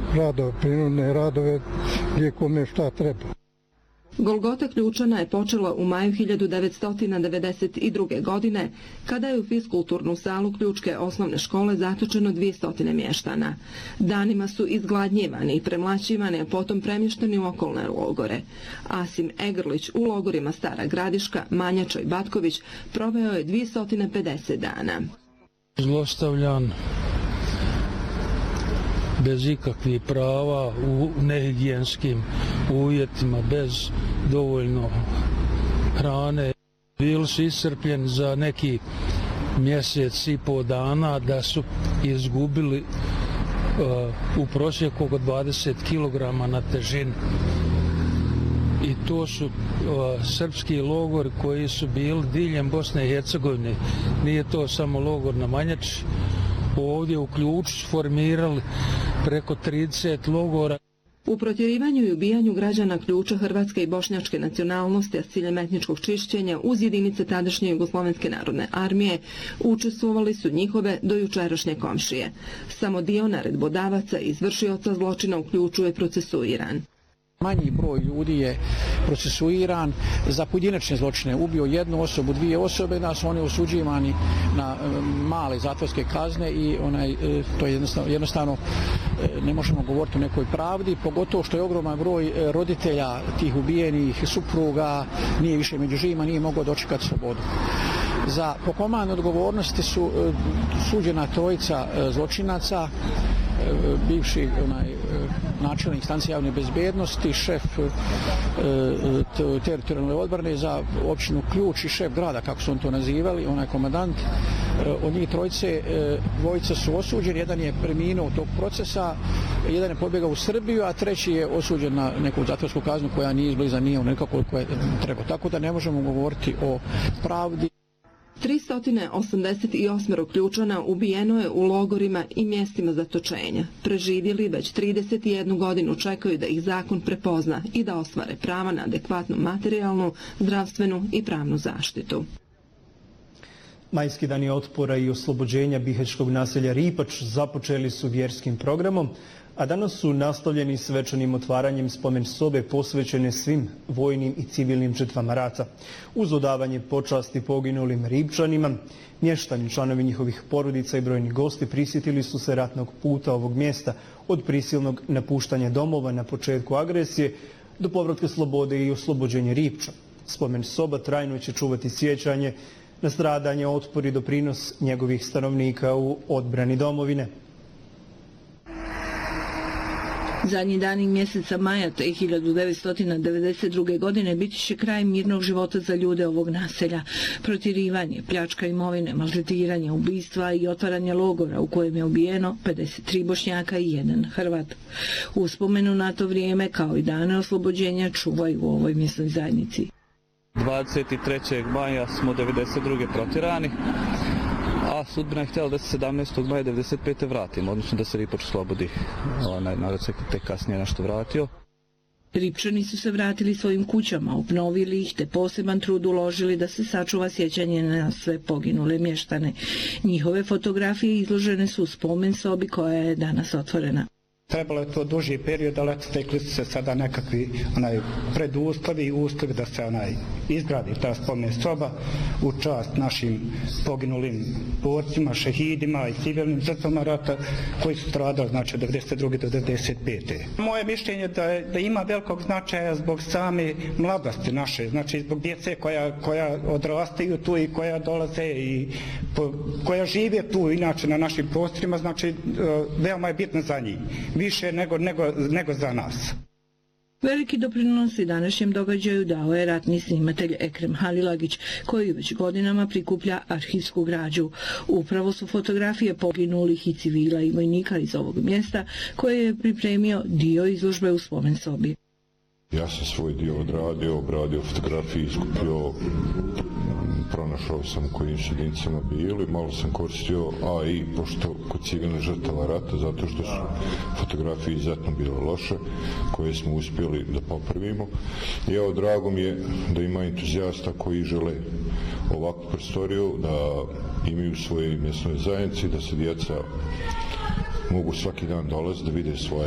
radove, prinudne radove gdje kome šta treba. Golgota Ključana je počela u maju 1992. godine, kada je u fiskulturnu salu Ključke osnovne škole zatočeno 200 mještana. Danima su izgladnjivani i premlaćivani, a potom premješteni u okolne logore. Asim Egrlić u logorima Stara Gradiška, Manjača i Batković proveo je 250 dana. Zlostavljan, bez ikakvih prava, u nehigijenskim uvjetima, bez dovoljno hrane. Bili su iscrpljeni za neki mjesec i pol dana, da su izgubili u prosjeku oko 20 kg na težinu. I to su srpski logori koji su bili diljem Bosne i Hercegovine. Nije to samo logor na Manjači. Ovdje u Ključu su formirali preko 30 logora. U protjerivanju i ubijanju građana Ključa hrvatske i bošnjačke nacionalnosti, a s ciljem etničkog čišćenja uz jedinice tadašnje Jugoslovenske narodne armije učestvovali su njihove dojučerašnje komšije. Samo dio naredbodavaca i izvršioca zločina u Ključu je procesuiran. Manji broj ljudi je procesuiran za pojedinačne zločine. Ubio jednu osobu, dvije osobe, da su oni osuđivani na male zatvorske kazne i to je jednostavno ne možemo govoriti o nekoj pravdi, pogotovo što je ogroman broj roditelja tih ubijenih supruga nije više među živima, nije mogao dočekati slobodu. Za po komandnoj odgovornosti su suđena trojica zločinaca, bivši načelnik instancije javne bezbednosti, šef teritorijalne odbrane za općinu Ključ i šef grada, kako su on to nazivali, onaj komandant. Od njih trojice, dvojica su osuđeni, jedan je preminuo tog procesa, jedan je pobjegao u Srbiju, a treći je osuđen na neku zatvorsku kaznu koja nije izbliza, nije nekako koja treba. Tako da ne možemo govoriti o pravdi. 388 Ključana ubijeno je u logorima i mjestima zatočenja. Preživjeli već 31 godinu čekaju da ih zakon prepozna i da ostvare prava na adekvatnu materijalnu, zdravstvenu i pravnu zaštitu. Majski dani otpora i oslobođenja bihaćkog naselja Ripač započeli su vjerskim programom, a danas su nastavljeni svečanim otvaranjem spomen sobe posvećene svim vojnim i civilnim žrtvama rata. Uz odavanje počasti poginulim Ripčanima, mještani, članovi njihovih porodica i brojni gosti prisjetili su se ratnog puta ovog mjesta, od prisilnog napuštanja domova na početku agresije do povratka slobode i oslobođenja Ripča. Spomen soba trajno će čuvati sjećanje na stradanje, otpor i doprinos njegovih stanovnika u odbrani domovine. Zadnji dani mjeseca maja te 1992. godine biti će kraj mirnog života za ljude ovog naselja. Protjerivanje, pljačka imovine, maltretiranje, ubistva i otvaranje logora u kojem je ubijeno 53 Bošnjaka i 1 Hrvat. Uspomenu na to vrijeme kao i dane oslobođenja čuvaju u ovoj mjesnoj zajednici. 23. maja smo 92. protjerani, a sudbina je htjela da se 17. maja 95. vratimo, odnosno da se Ripač slobodi. Narod se tek kasnije nešto vratio. Ripčani su se vratili svojim kućama, obnovili ih te poseban trud uložili da se sačuva sjećanje na sve poginule mještane. Njihove fotografije izložene su u spomen sobi koja je danas otvorena. Trebalo je to duži period, ali stekli su se sada nekakvi preduslovi i uslovi da se izgradi ta spomen soba u čast našim poginulim borcima, šehidima i civilnim žrtvama rata koji su stradali od 92. do 95. Moje mišljenje je da ima velikog značaja zbog same mladosti naše, znači zbog djece koja odrastaju tu i koja dolaze i koja žive tu inače na našim prostorima, znači veoma je bitno za njih. Više nego za nas. Veliki doprinos i današnjem događaju dao je ratni snimatelj Ekrem Halilagić, koji već godinama prikuplja arhivsku građu. Upravo su fotografije poginulih i civila i vojnika iz ovog mjesta, koje je pripremio dio izložbe u spomen sobi. Ja sam svoj dio obradio fotografije, iskupio, pronašao sam kojim su jedinicama bili, malo sam koristio AI, pošto kod civilne žrtava rata, zato što su fotografije izuzetno bile loše, koje smo uspjeli da popravimo. I evo, drago mi je da ima entuzijasta koji žele ovakvu prostoriju, da imaju svoje mjesnoj zajednici, da se djeca mogu svaki dan dolaziti da vide svoje